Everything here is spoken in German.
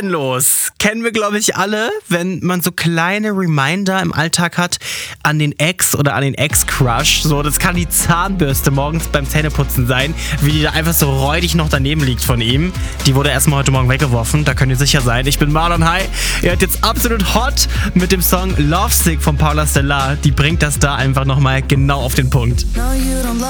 denn los? Kennen wir, glaube ich, alle, wenn man so kleine Reminder im Alltag hat an den Ex oder an den Ex-Crush. So, das kann die Zahnbürste morgens beim Zähneputzen sein, wie die da einfach so räudig noch daneben liegt von ihm. Die wurde erstmal heute Morgen weggeworfen, da könnt ihr sicher sein. Ich bin Marlon High. Ihr hört jetzt absolut hot mit dem Song Lovesick von Paula Stellar. Die bringt das da einfach nochmal genau auf den Punkt.